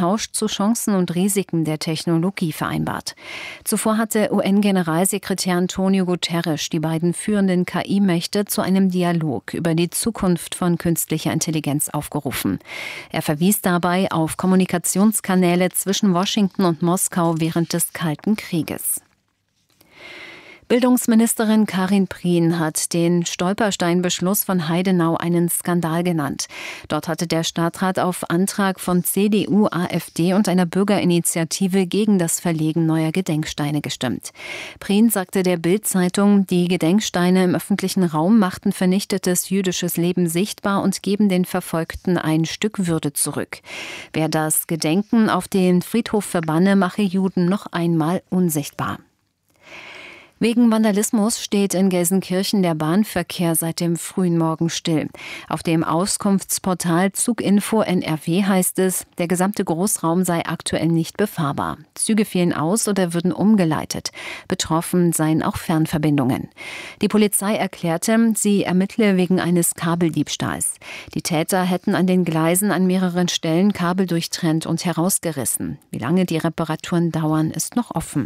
Austausch zu Chancen und Risiken der Technologie vereinbart. Zuvor hatte UN-Generalsekretär Antonio Guterres die beiden führenden KI-Mächte zu einem Dialog über die Zukunft von künstlicher Intelligenz aufgerufen. Er verwies dabei auf Kommunikationskanäle zwischen Washington und Moskau während des Kalten Krieges. Bildungsministerin Karin Prien hat den Stolpersteinbeschluss von Heidenau einen Skandal genannt. Dort hatte der Stadtrat auf Antrag von CDU, AfD und einer Bürgerinitiative gegen das Verlegen neuer Gedenksteine gestimmt. Prien sagte der Bild-Zeitung, die Gedenksteine im öffentlichen Raum machten vernichtetes jüdisches Leben sichtbar und geben den Verfolgten ein Stück Würde zurück. Wer das Gedenken auf den Friedhof verbanne, mache Juden noch einmal unsichtbar. Wegen Vandalismus steht in Gelsenkirchen der Bahnverkehr seit dem frühen Morgen still. Auf dem Auskunftsportal Zuginfo NRW heißt es, der gesamte Großraum sei aktuell nicht befahrbar. Züge fielen aus oder würden umgeleitet. Betroffen seien auch Fernverbindungen. Die Polizei erklärte, sie ermittle wegen eines Kabeldiebstahls. Die Täter hätten an den Gleisen an mehreren Stellen Kabel durchtrennt und herausgerissen. Wie lange die Reparaturen dauern, ist noch offen.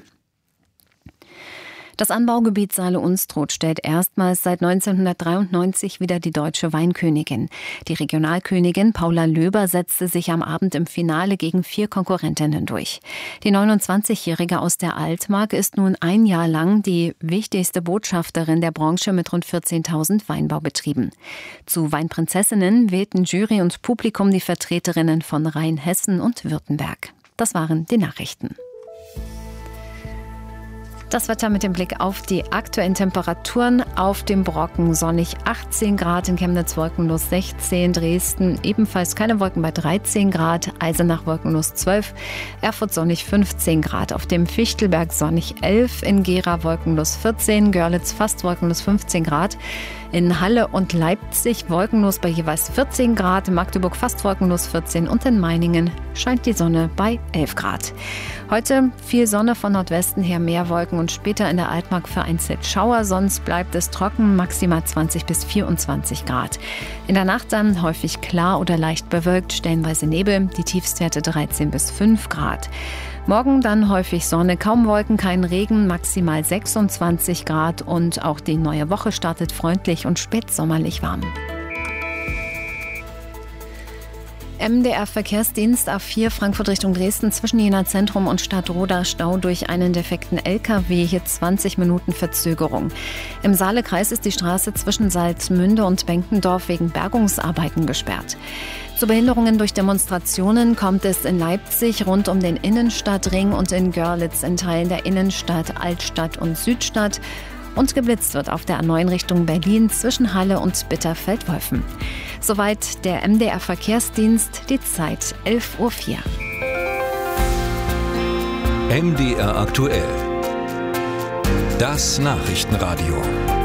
Das Anbaugebiet Saale-Unstrut stellt erstmals seit 1993 wieder die deutsche Weinkönigin. Die Regionalkönigin Paula Löber setzte sich am Abend im Finale gegen 4 Konkurrentinnen durch. Die 29-Jährige aus der Altmark ist nun ein Jahr lang die wichtigste Botschafterin der Branche mit rund 14.000 Weinbaubetrieben. Zu Weinprinzessinnen wählten Jury und Publikum die Vertreterinnen von Rheinhessen und Württemberg. Das waren die Nachrichten. Das Wetter mit dem Blick auf die aktuellen Temperaturen. Auf dem Brocken sonnig 18 Grad, in Chemnitz wolkenlos 16, Dresden ebenfalls keine Wolken bei 13 Grad, Eisenach wolkenlos 12, Erfurt sonnig 15 Grad, auf dem Fichtelberg sonnig 11, in Gera wolkenlos 14, Görlitz fast wolkenlos 15 Grad, in Halle und Leipzig wolkenlos bei jeweils 14 Grad, Magdeburg fast wolkenlos 14 und in Meiningen scheint die Sonne bei 11 Grad. Heute viel Sonne von Nordwesten her, mehr Wolken und später in der Altmark vereinzelt Schauer, sonst bleibt es trocken, maximal 20 bis 24 Grad. In der Nacht dann häufig klar oder leicht bewölkt, stellenweise Nebel, die Tiefstwerte 13 bis 5 Grad. Morgen dann häufig Sonne, kaum Wolken, kein Regen, maximal 26 Grad und auch die neue Woche startet freundlich und spätsommerlich warm. MDR-Verkehrsdienst A4 Frankfurt Richtung Dresden zwischen Jena Zentrum und Stadtroda Stau durch einen defekten LKW, hier 20 Minuten Verzögerung. Im Saalekreis ist die Straße zwischen Salzmünde und Benkendorf wegen Bergungsarbeiten gesperrt. Zu Behinderungen durch Demonstrationen kommt es in Leipzig rund um den Innenstadtring und in Görlitz in Teilen der Innenstadt, Altstadt und Südstadt. Und geblitzt wird auf der A9 Richtung Berlin zwischen Halle und Bitterfeld-Wolfen. Soweit der MDR-Verkehrsdienst, die Zeit 11:04 Uhr. MDR aktuell. Das Nachrichtenradio.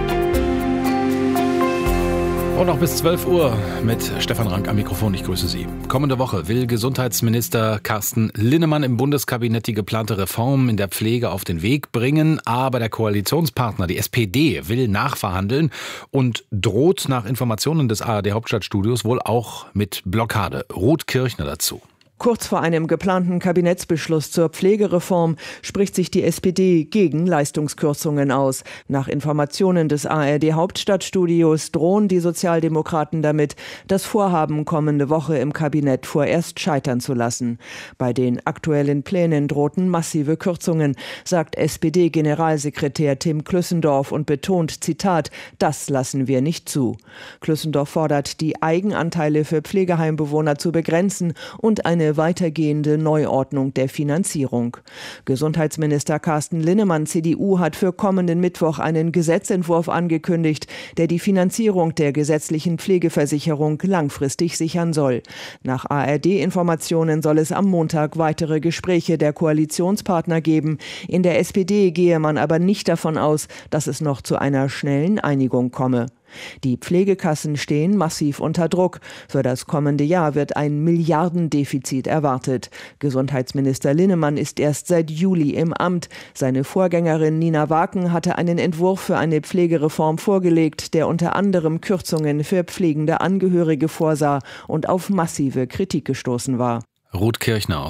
Und noch bis 12 Uhr mit Stefan Rank am Mikrofon. Ich grüße Sie. Kommende Woche will Gesundheitsminister Carsten Linnemann im Bundeskabinett die geplante Reform in der Pflege auf den Weg bringen. Aber der Koalitionspartner, die SPD, will nachverhandeln und droht nach Informationen des ARD-Hauptstadtstudios wohl auch mit Blockade. Ruth Kirchner dazu. Kurz vor einem geplanten Kabinettsbeschluss zur Pflegereform spricht sich die SPD gegen Leistungskürzungen aus. Nach Informationen des ARD-Hauptstadtstudios drohen die Sozialdemokraten damit, das Vorhaben kommende Woche im Kabinett vorerst scheitern zu lassen. Bei den aktuellen Plänen drohten massive Kürzungen, sagt SPD-Generalsekretär Tim Klüssendorf und betont, Zitat, das lassen wir nicht zu. Klüssendorf fordert, die Eigenanteile für Pflegeheimbewohner zu begrenzen und eine weitergehende Neuordnung der Finanzierung. Gesundheitsminister Carsten Linnemann, CDU, hat für kommenden Mittwoch einen Gesetzentwurf angekündigt, der die Finanzierung der gesetzlichen Pflegeversicherung langfristig sichern soll. Nach ARD-Informationen soll es am Montag weitere Gespräche der Koalitionspartner geben. In der SPD gehe man aber nicht davon aus, dass es noch zu einer schnellen Einigung komme. Die Pflegekassen stehen massiv unter Druck. Für das kommende Jahr wird ein Milliardendefizit erwartet. Gesundheitsminister Linnemann ist erst seit Juli im Amt. Seine Vorgängerin Nina Waken hatte einen Entwurf für eine Pflegereform vorgelegt, der unter anderem Kürzungen für pflegende Angehörige vorsah und auf massive Kritik gestoßen war. Ruth Kirchner aus